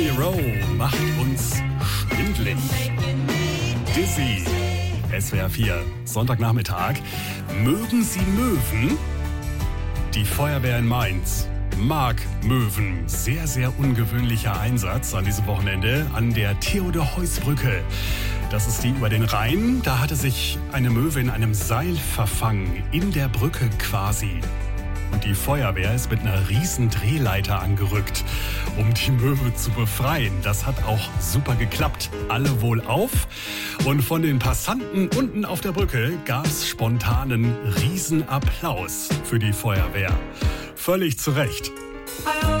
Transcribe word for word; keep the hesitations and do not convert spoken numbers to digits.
Johnny Rowe macht uns schwindelig. Dizzy, S W R vier, Sonntagnachmittag. Mögen Sie Möwen? Die Feuerwehr in Mainz mag Möwen. Sehr, sehr ungewöhnlicher Einsatz an diesem Wochenende an der Theodor-Heuss-Brücke. Das ist die über den Rhein. Da hatte sich eine Möwe in einem Seil verfangen, in der Brücke quasi. Und die Feuerwehr ist mit einer riesen Drehleiter angerückt, um die Möwe zu befreien. Das hat auch super geklappt. Alle wohlauf. Und von den Passanten unten auf der Brücke gab es spontanen Riesenapplaus für die Feuerwehr. Völlig zu Recht.